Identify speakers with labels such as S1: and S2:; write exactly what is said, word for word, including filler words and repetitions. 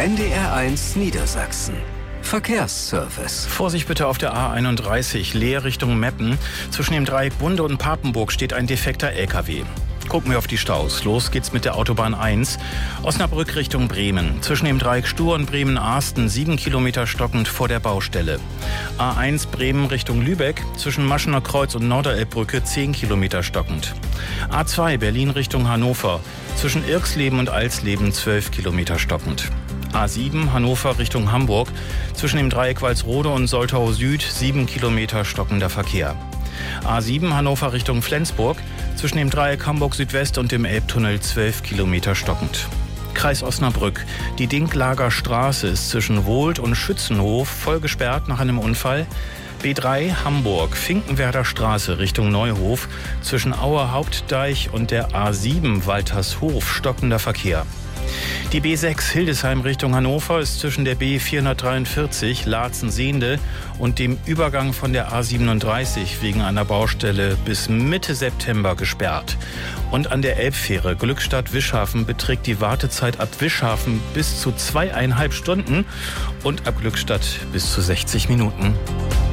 S1: N D R eins Niedersachsen. Verkehrsservice.
S2: Vorsicht bitte auf der A einunddreißig, Leer Richtung Meppen. Zwischen dem Dreieck Bunde und Papenburg steht ein defekter L K W. Gucken wir auf die Staus. Los geht's mit der Autobahn eins. Osnabrück Richtung Bremen. Zwischen dem Dreieck Stur und Bremen-Arsten sieben Kilometer stockend vor der Baustelle. A eins Bremen Richtung Lübeck. Zwischen Maschener Kreuz und Norderelbbrücke zehn Kilometer stockend. A zwei Berlin Richtung Hannover. Zwischen Irksleben und Alsleben zwölf Kilometer stockend. A sieben Hannover Richtung Hamburg. Zwischen dem Dreieck Walsrode und Soltau Süd sieben Kilometer stockender Verkehr. A sieben Hannover Richtung Flensburg. Zwischen dem Dreieck Hamburg Südwest und dem Elbtunnel zwölf Kilometer stockend. Kreis Osnabrück. Die Dinklager Straße ist zwischen Wohlt und Schützenhof voll gesperrt nach einem Unfall. B drei Hamburg, Finkenwerder Straße Richtung Neuhof. Zwischen Auer Hauptdeich und der A sieben Waltershof stockender Verkehr. Die B sechs Hildesheim Richtung Hannover ist zwischen der B vierhundertdreiundvierzig Laatzen-Sehnde und dem Übergang von der A siebenunddreißig wegen einer Baustelle bis Mitte September gesperrt. Und an der Elbfähre Glückstadt-Wischhafen beträgt die Wartezeit ab Wischhafen bis zu zweieinhalb Stunden und ab Glückstadt bis zu sechzig Minuten.